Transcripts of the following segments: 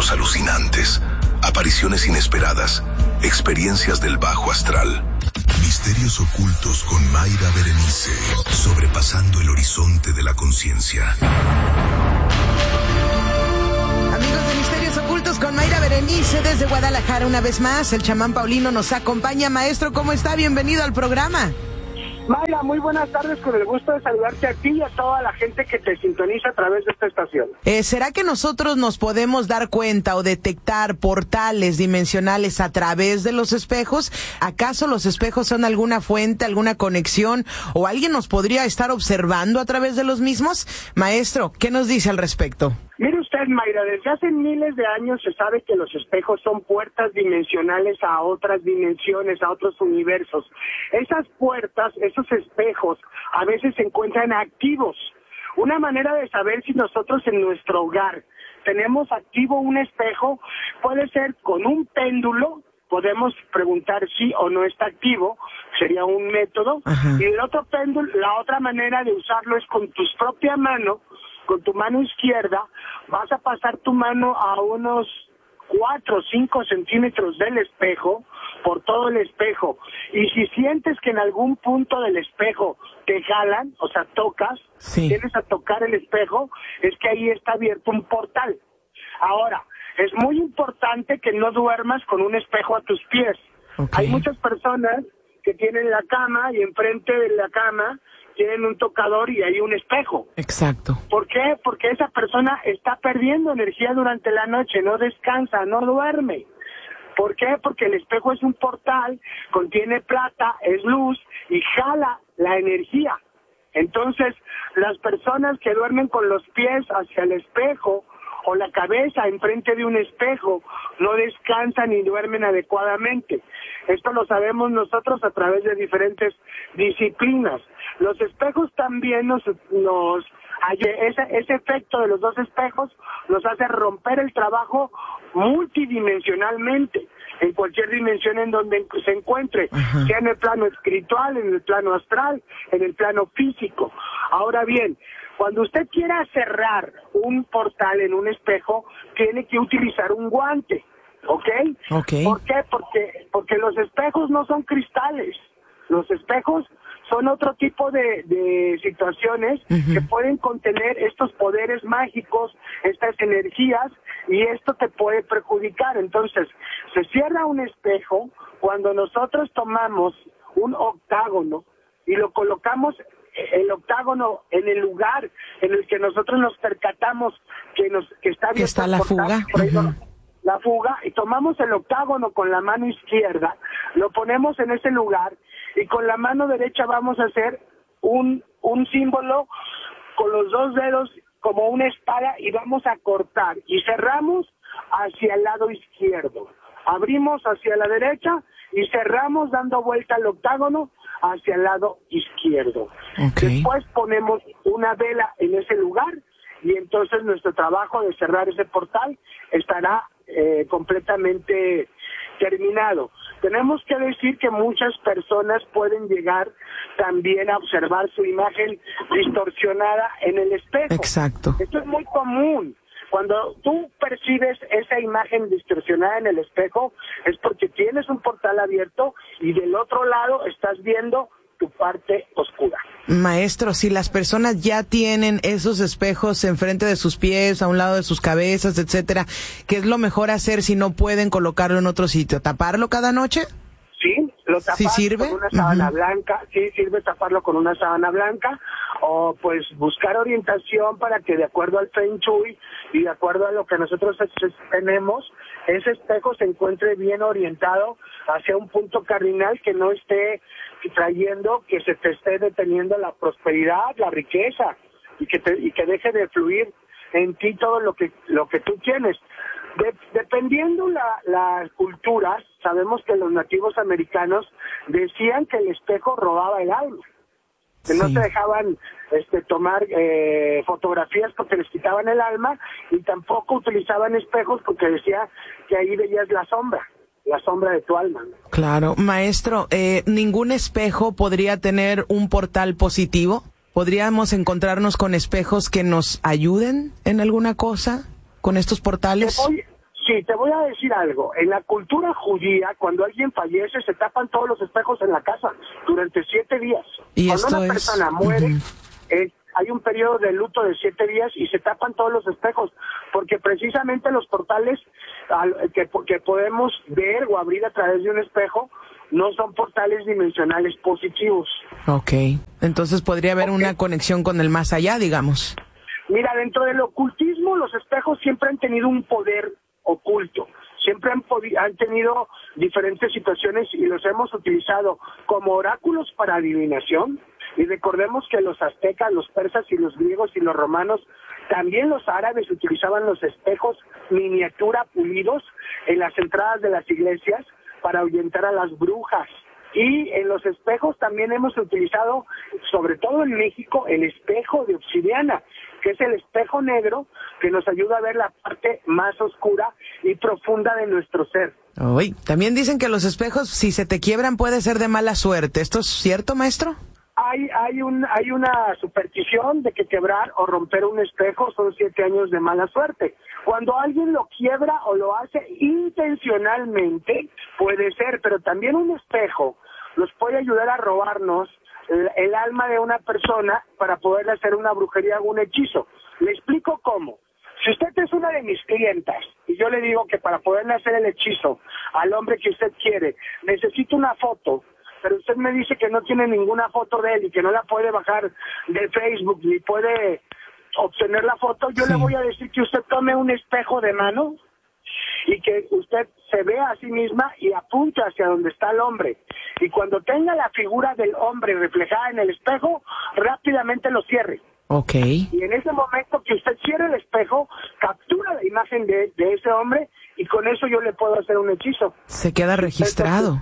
sueños alucinantes, apariciones inesperadas, experiencias del bajo astral. Misterios ocultos con Mayra Berenice, sobrepasando el horizonte de la conciencia. Amigos de Misterios Ocultos con Mayra Berenice desde Guadalajara, una vez más, el chamán Paulino nos acompaña. Maestro, ¿cómo está? Bienvenido al programa. Mayra, muy buenas tardes, con el gusto de saludarte a ti y a toda la gente que te sintoniza a través de esta estación. ¿Será que nosotros nos podemos dar cuenta o detectar portales dimensionales a través de los espejos? ¿Acaso los espejos son alguna fuente, alguna conexión, o alguien nos podría estar observando a través de los mismos? Maestro, ¿qué nos dice al respecto? Mire usted, Mayra, desde hace miles de años se sabe que los espejos son puertas dimensionales a otras dimensiones, a otros universos. Esas puertas, esos espejos, a veces se encuentran activos. Una manera de saber si nosotros en nuestro hogar tenemos activo un espejo puede ser con un péndulo. Podemos preguntar sí o no está activo, sería un método. Ajá. Y el otro péndulo, la otra manera de usarlo es con tu propia mano. Con tu mano izquierda vas a pasar tu mano a unos 4 o 5 centímetros del espejo, por todo el espejo. Y si sientes que en algún punto del espejo te jalan, o sea, tocas, tienes a tocar el espejo, es que ahí está abierto un portal. Ahora, es muy importante que no duermas con un espejo a tus pies. Okay. Hay muchas personas que tienen la cama y enfrente de la cama tienen un tocador y hay un espejo. Exacto. ¿Por qué? Porque esa persona está perdiendo energía durante la noche, no descansa, no duerme. ¿Por qué? Porque el espejo es un portal, contiene plata, es luz y jala la energía. Entonces, las personas que duermen con los pies hacia el espejo o la cabeza enfrente de un espejo no descansan ni duermen adecuadamente. Esto lo sabemos nosotros a través de diferentes disciplinas. Los espejos también ese efecto de los dos espejos nos hace romper el trabajo multidimensionalmente, en cualquier dimensión en donde se encuentre, sea en el plano espiritual, en el plano astral, en el plano físico. Ahora bien, cuando usted quiera cerrar un portal en un espejo, tiene que utilizar un guante, ¿ok? Okay. ¿Por qué? Porque los espejos no son cristales. Los espejos son otro tipo de situaciones que pueden contener estos poderes mágicos, estas energías, y esto te puede perjudicar. Entonces, se cierra un espejo cuando nosotros tomamos un octágono y lo colocamos el octágono en el lugar en el que nosotros nos percatamos que está abierto, que está la fuga. La fuga, y tomamos el octágono con la mano izquierda, lo ponemos en ese lugar y con la mano derecha vamos a hacer un símbolo con los dos dedos como una espada y vamos a cortar y cerramos hacia el lado izquierdo. Abrimos hacia la derecha y cerramos dando vuelta al octágono hacia el lado izquierdo. Okay. Después ponemos una vela en ese lugar y entonces nuestro trabajo de cerrar ese portal estará completamente terminado. Tenemos que decir que muchas personas pueden llegar también a observar su imagen distorsionada en el espejo. Exacto. Esto es muy común. Cuando tú percibes esa imagen distorsionada en el espejo, es porque tienes un portal abierto y del otro lado estás viendo tu parte oscura. Maestro, si las personas ya tienen esos espejos enfrente de sus pies, a un lado de sus cabezas, etcétera, ¿qué es lo mejor hacer si no pueden colocarlo en otro sitio? ¿Taparlo cada noche? Sí, lo tapas. ¿Sí sirve? Con una sábana blanca, sí sirve taparlo con una sábana blanca, o pues buscar orientación para que de acuerdo al Feng Shui y de acuerdo a lo que nosotros tenemos, ese espejo se encuentre bien orientado hacia un punto cardinal que no esté trayendo, que se te esté deteniendo la prosperidad, la riqueza, y que deje de fluir en ti todo lo que tú tienes. Dependiendo las culturas, sabemos que los nativos americanos decían que el espejo robaba el alma, que no se dejaban tomar fotografías porque les quitaban el alma, y tampoco utilizaban espejos porque decía que ahí veías la sombra de tu alma. Claro. Maestro, ¿ningún espejo podría tener un portal positivo? ¿Podríamos encontrarnos con espejos que nos ayuden en alguna cosa con estos portales? Sí, te voy a decir algo. En la cultura judía, cuando alguien fallece, se tapan todos los espejos en la casa durante 7 días. Y Cuando esto una persona muere, hay un periodo de luto de 7 días y se tapan todos los espejos, porque precisamente los portales que podemos ver o abrir a través de un espejo no son portales dimensionales positivos. Ok, entonces podría haber una conexión con el más allá, digamos. Mira, dentro del ocultismo, los espejos siempre han tenido un poder oculto. Siempre han tenido diferentes situaciones y los hemos utilizado como oráculos para adivinación. Y recordemos que los aztecas, los persas y los griegos y los romanos, también los árabes utilizaban los espejos miniatura pulidos en las entradas de las iglesias para ahuyentar a las brujas. Y en los espejos también hemos utilizado, sobre todo en México, el espejo de obsidiana, que es el espejo negro que nos ayuda a ver la parte más oscura y profunda de nuestro ser. Uy, también dicen que los espejos, si se te quiebran, puede ser de mala suerte. ¿Esto es cierto, maestro? Hay una superstición de que quebrar o romper un espejo son 7 años de mala suerte. Cuando alguien lo quiebra o lo hace intencionalmente, puede ser, pero también un espejo nos puede ayudar a robarnos el alma de una persona para poderle hacer una brujería o un hechizo. Le explico cómo. Si usted es una de mis clientas y yo le digo que para poderle hacer el hechizo al hombre que usted quiere, necesito una foto, pero usted me dice que no tiene ninguna foto de él y que no la puede bajar de Facebook ni puede obtener la foto, yo le voy a decir que usted tome un espejo de mano y que usted se vea a sí misma y apunte hacia donde está el hombre. Y cuando tenga la figura del hombre reflejada en el espejo, rápidamente lo cierre. Ok. Y en ese momento que usted cierre el espejo, captura la imagen de ese hombre y con eso yo le puedo hacer un hechizo. Se queda registrado.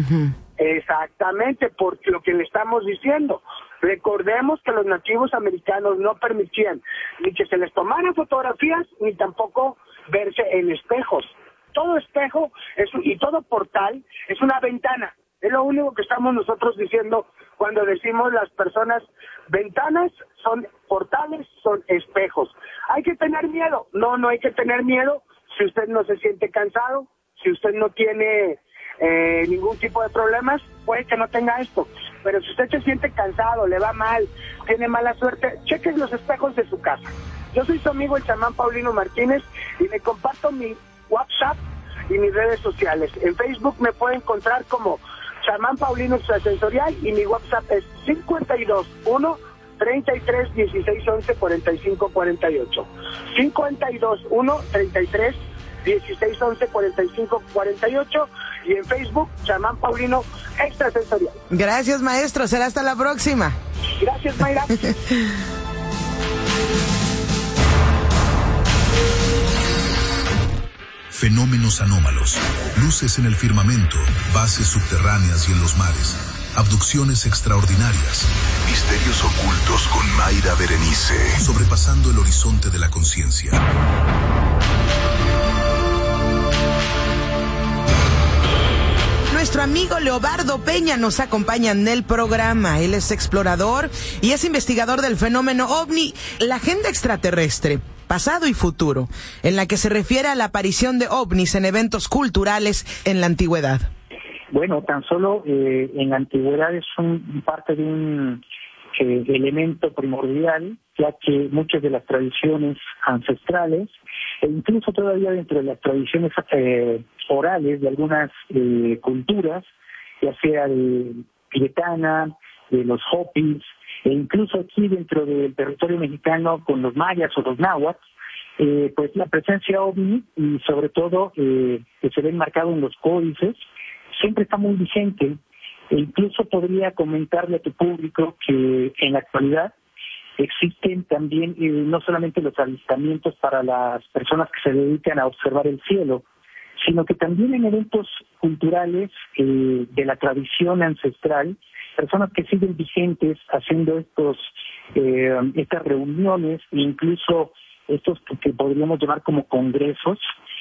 Exactamente, por lo que le estamos diciendo. Recordemos que los nativos americanos no permitían ni que se les tomaran fotografías ni tampoco verse en espejos. Todo espejo y todo portal es una ventana. Es lo único que estamos nosotros diciendo cuando decimos las personas, ventanas son portales, son espejos. ¿Hay que tener miedo? No hay que tener miedo si usted no se siente cansado, si usted no tiene ningún tipo de problemas, puede que no tenga esto. Pero si usted se siente cansado, le va mal, tiene mala suerte, chequen los espejos de su casa. Yo soy su amigo el chamán Paulino Martínez y le comparto mi WhatsApp y mis redes sociales. En Facebook me puede encontrar como chamán Paulino Extrasensorial y mi WhatsApp es 521 33 16 11 45 48. 521 33 16 11 45 48 y en Facebook chamán Paulino Extrasensorial. Gracias, maestro, será hasta la próxima. Gracias, Mayra. Fenómenos anómalos, luces en el firmamento, bases subterráneas y en los mares, abducciones extraordinarias, misterios ocultos con Mayra Berenice, sobrepasando el horizonte de la conciencia. Nuestro amigo Leobardo Peña nos acompaña en el programa. Él es explorador y es investigador del fenómeno OVNI, la agenda extraterrestre, pasado y futuro, en la que se refiere a la aparición de ovnis en eventos culturales en la antigüedad. Bueno, tan solo en la antigüedad es parte de un elemento primordial, ya que muchas de las tradiciones ancestrales, e incluso todavía dentro de las tradiciones orales de algunas culturas, ya sea de tibetana, de los hopis, e incluso aquí dentro del territorio mexicano con los mayas o los náhuatl, pues la presencia ovni y sobre todo que se ve enmarcado en los códices, siempre está muy vigente. E incluso podría comentarle a tu público que en la actualidad existen también no solamente los avistamientos para las personas que se dedican a observar el cielo, sino que también en eventos culturales de la tradición ancestral, personas que siguen vigentes haciendo estas reuniones e incluso estos que podríamos llamar como congresos,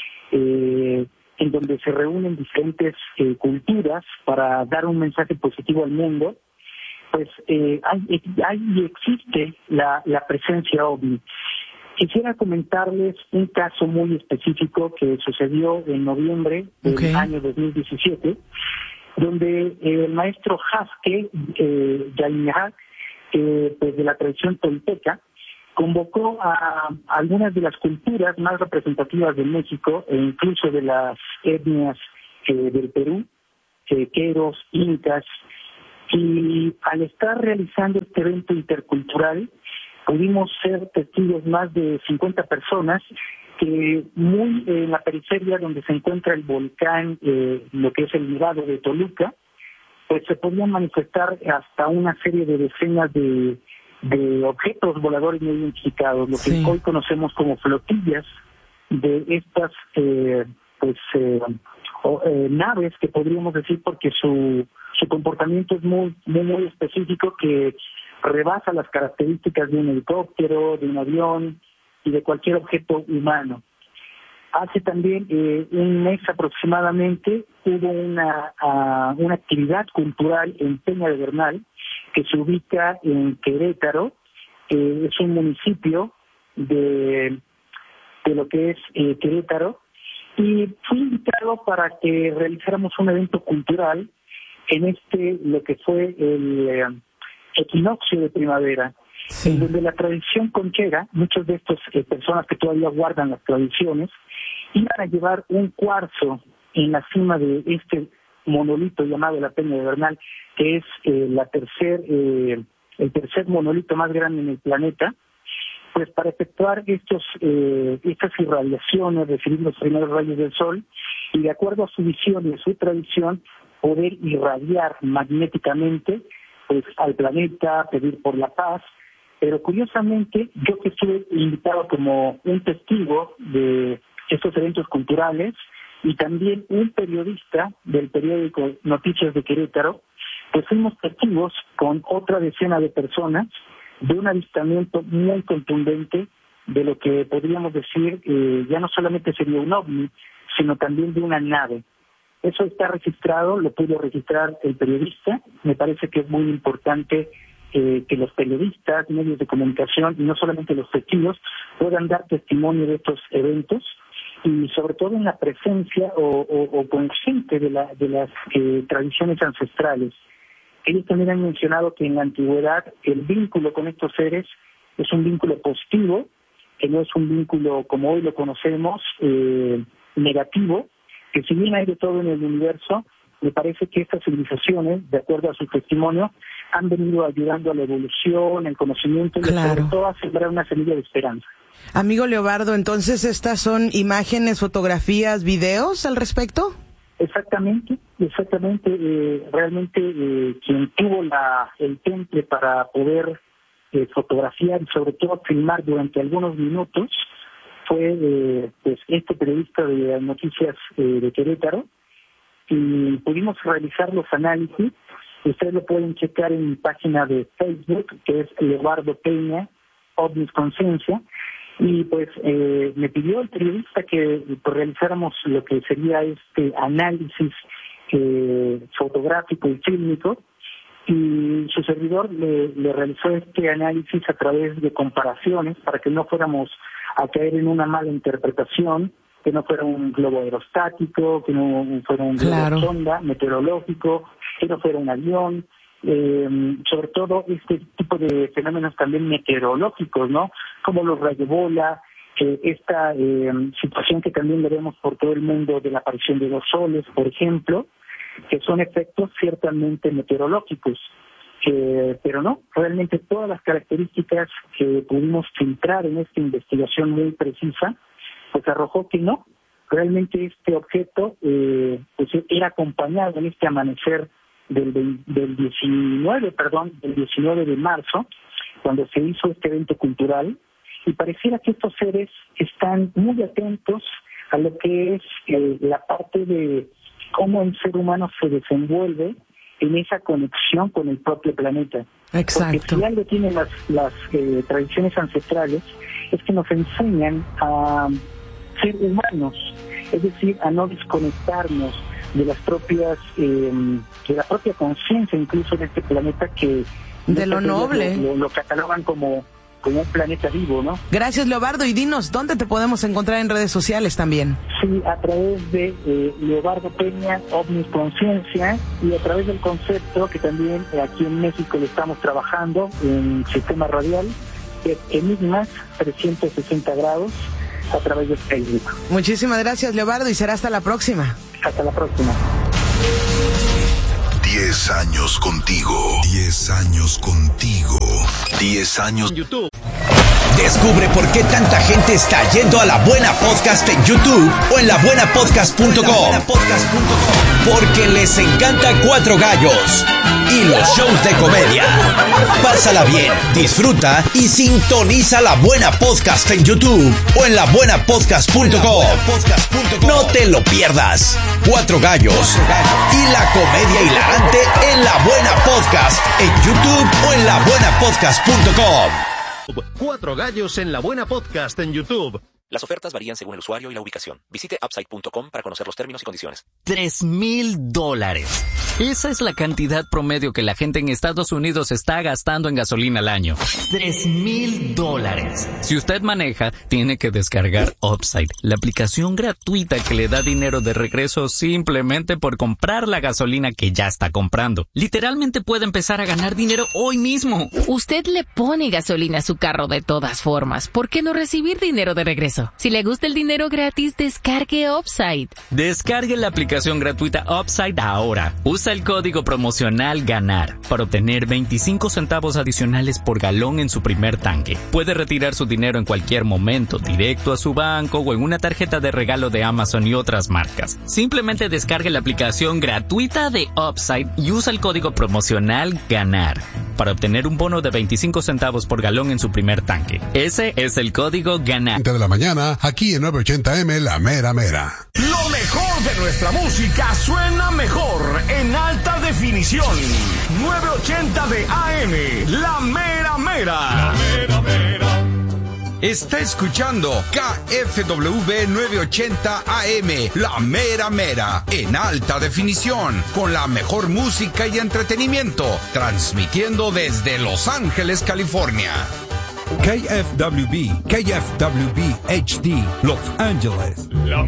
en donde se reúnen diferentes culturas para dar un mensaje positivo al mundo, pues hay y existe la presencia OVNI. Quisiera comentarles un caso muy específico que sucedió en noviembre del año 2017, donde el maestro Jasque Yaiñac, pues de la tradición tolteca, convocó a algunas de las culturas más representativas de México e incluso de las etnias del Perú, queros, incas, y al estar realizando este evento intercultural pudimos ser testigos más de 50 personas que muy en la periferia donde se encuentra el volcán, lo que es el Nevado de Toluca, pues se podían manifestar hasta una serie de decenas de objetos voladores no identificados, lo que hoy conocemos como flotillas de estas naves, que podríamos decir, porque su comportamiento es muy específico, que rebasa las características de un helicóptero, de un avión y de cualquier objeto humano. Hace también un mes aproximadamente hubo una actividad cultural en Peña de Bernal, que se ubica en Querétaro. Es un municipio de lo que es Querétaro, y fui invitado para que realizáramos un evento cultural en lo que fue el equinoccio de primavera, en donde la tradición conchera, muchas de estas personas que todavía guardan las tradiciones, iban a llevar un cuarzo en la cima de este monolito llamado la Peña de Bernal, que es el tercer monolito más grande en el planeta, pues para efectuar estas irradiaciones, recibir los primeros rayos del sol, y de acuerdo a su visión y a su tradición, poder irradiar magnéticamente pues al planeta, pedir por la paz. Pero curiosamente, yo que estuve invitado como un testigo de estos eventos culturales, y también un periodista del periódico Noticias de Querétaro, pues fuimos testigos con otra decena de personas de un avistamiento muy contundente de lo que podríamos decir ya no solamente sería un ovni, sino también de una nave. Eso está registrado, lo pudo registrar el periodista. Me parece que es muy importante que los periodistas, medios de comunicación, y no solamente los testigos, puedan dar testimonio de estos eventos, y sobre todo en la presencia o consciente de las tradiciones ancestrales. Ellos también han mencionado que en la antigüedad el vínculo con estos seres es un vínculo positivo, que no es un vínculo como hoy lo conocemos, negativo, que si bien hay de todo en el universo, me parece que estas civilizaciones, de acuerdo a su testimonio, han venido ayudando a la evolución, el conocimiento, y sobre todo a sembrar una semilla de esperanza. Amigo Leobardo, entonces estas son imágenes, fotografías, videos al respecto. Exactamente. Realmente quien tuvo el temple para poder fotografiar y sobre todo filmar durante algunos minutos fue pues este periodista de Noticias de Querétaro, y pudimos realizar los análisis. Ustedes lo pueden checar en mi página de Facebook, que es Leobardo Peña, OVNIS Conciencia, y pues me pidió el periodista que pues, realizáramos lo que sería este análisis fotográfico y fílmico, y su servidor le realizó este análisis a través de comparaciones para que no fuéramos a caer en una mala interpretación, que no fuera un globo aerostático, que no fuera un globo sonda meteorológico, que no fuera un avión, sobre todo este tipo de fenómenos también meteorológicos, ¿no? Como los rayobola, esta situación que también veremos por todo el mundo de la aparición de dos soles, por ejemplo, que son efectos ciertamente meteorológicos. Pero no, realmente todas las características que pudimos filtrar en esta investigación muy precisa, pues arrojó que no, realmente este objeto pues era acompañado en este amanecer del 19 de marzo, cuando se hizo este evento cultural, y pareciera que estos seres están muy atentos a lo que es la parte de cómo el ser humano se desenvuelve en esa conexión con el propio planeta. Exacto. Porque si algo tienen las tradiciones ancestrales, es que nos enseñan a ser humanos, es decir, a no desconectarnos de las propias, de la propia conciencia incluso de este planeta, que de lo noble lo catalogan como como un planeta vivo, ¿no? Gracias, Leobardo, y dinos, ¿dónde te podemos encontrar en redes sociales también? Sí, a través de Leobardo Peña, OVNIS Conciencia, y a través del concepto que también aquí en México le estamos trabajando en sistema radial, que es Enigmas 360 grados, a través de Facebook. Muchísimas gracias, Leobardo, y será hasta la próxima. Hasta la próxima. 10 años contigo. 10 años contigo. 10 años. YouTube. Descubre por qué tanta gente está yendo a La Buena Podcast en YouTube o en labuenapodcast.com. Porque les encanta Cuatro Gallos y los shows de comedia. Pásala bien, disfruta y sintoniza La Buena Podcast en YouTube o en labuenapodcast.com. No te lo pierdas. Cuatro Gallos y la comedia hilarante en La Buena Podcast en YouTube o en labuenapodcast.com. Cuatro Gallos en La Buena Podcast en YouTube. Las ofertas varían según el usuario y la ubicación. Visite Upside.com para conocer los términos y condiciones. $3,000. Esa es la cantidad promedio que la gente en Estados Unidos está gastando en gasolina al año. $3,000. Si usted maneja, tiene que descargar Upside, la aplicación gratuita que le da dinero de regreso simplemente por comprar la gasolina que ya está comprando. Literalmente puede empezar a ganar dinero hoy mismo. Usted le pone gasolina a su carro de todas formas. ¿Por qué no recibir dinero de regreso? Si le gusta el dinero gratis, descargue Upside. Descargue la aplicación gratuita Upside ahora. Usa el código promocional GANAR para obtener 25 centavos adicionales por galón en su primer tanque. Puede retirar su dinero en cualquier momento, directo a su banco o en una tarjeta de regalo de Amazon y otras marcas. Simplemente descargue la aplicación gratuita de Upside y usa el código promocional GANAR para obtener un bono de 25 centavos por galón en su primer tanque. Ese es el código GANAR. De la mañana, aquí en 980M, La Mera Mera. Lo mejor de nuestra música suena mejor en alta definición. 980 de AM, La Mera Mera. La Mera Mera. Está escuchando KFW 980 AM, La Mera Mera, en alta definición, con la mejor música y entretenimiento, transmitiendo desde Los Ángeles, California. KFWB HD, Los Ángeles.